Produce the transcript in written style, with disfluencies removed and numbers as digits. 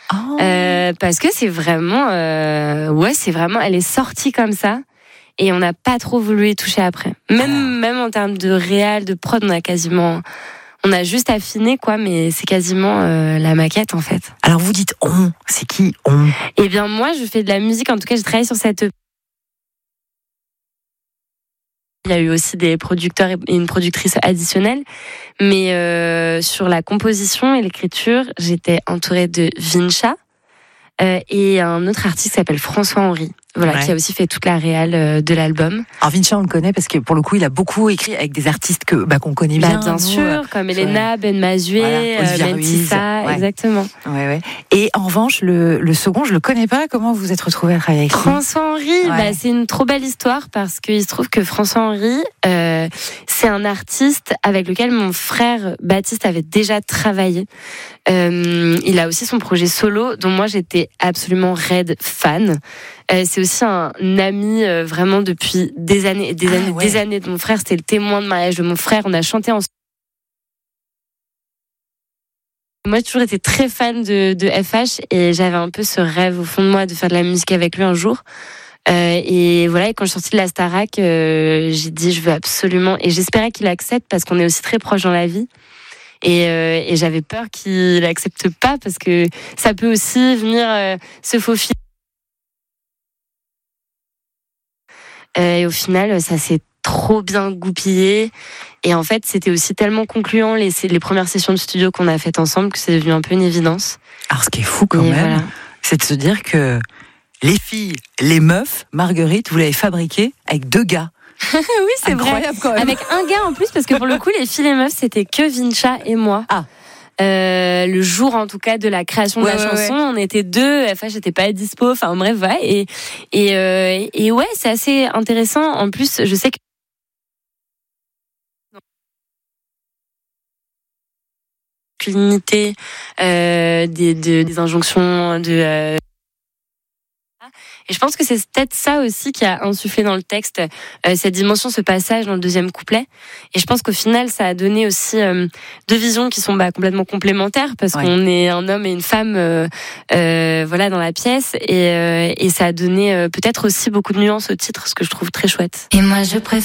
parce que c'est vraiment, elle est sortie comme ça. Et on n'a pas trop voulu y toucher après. Même en termes de réal, de prod, on a juste affiné, quoi, mais c'est quasiment la maquette, en fait. Alors vous dites on, c'est qui on ? Eh bien, moi, je fais de la musique. En tout cas, j'ai travaillé sur cette EP. Il y a eu aussi des producteurs et une productrice additionnelle. Mais sur la composition et l'écriture, j'étais entourée de Vincha et un autre artiste qui s'appelle François Henry. Voilà, qui a aussi fait toute la réal de l'album. Alors Vincha, on le connaît parce que pour le coup, il a beaucoup écrit avec des artistes qu'on connaît bien. Bien sûr, comme Elena, Ben Mazué, Mentissa, exactement. Ouais. Et en revanche, le second, je le connais pas. Comment vous êtes retrouvés à travailler avec lui ? François Henry, c'est une trop belle histoire parce qu'il se trouve que François Henry, c'est un artiste avec lequel mon frère Baptiste avait déjà travaillé. Il a aussi son projet solo, dont moi j'étais absolument raide fan. C'est aussi un ami vraiment depuis des années de mon frère. C'était le témoin de mariage de mon frère. On a chanté ensemble. Moi, j'ai toujours été très fan de FH et j'avais un peu ce rêve au fond de moi de faire de la musique avec lui un jour. Et voilà, et quand je suis sortie de la Starac, j'ai dit je veux absolument, et j'espérais qu'il accepte parce qu'on est aussi très proches dans la vie. Et j'avais peur qu'il accepte pas parce que ça peut aussi venir se faufiler. Et au final, ça s'est trop bien goupillé. Et en fait, c'était aussi tellement concluant les premières sessions de studio qu'on a faites ensemble que c'est devenu un peu une évidence. Alors, ce qui est fou quand même, c'est de se dire que les filles, les meufs, Marguerite, vous l'avez fabriquée avec 2 gars. Oui, c'est incroyable vrai. Quand même. Avec un gars en plus, parce que pour le coup, les filles, les meufs, c'était que Vincha et moi. Le jour en tout cas de la création de la chanson, on était 2, FH n'était pas dispo, enfin bref, voilà. Et ouais, c'est assez intéressant. En plus, je sais que limiter des injonctions de et je pense que c'est peut-être ça aussi qui a insufflé dans le texte cette dimension, ce passage dans le deuxième couplet. Et je pense qu'au final, ça a donné aussi 2 visions qui sont complètement complémentaires parce qu'on est un homme et une femme voilà, dans la pièce. Et ça a donné peut-être aussi beaucoup de nuances au titre, ce que je trouve très chouette. Et moi, je préfère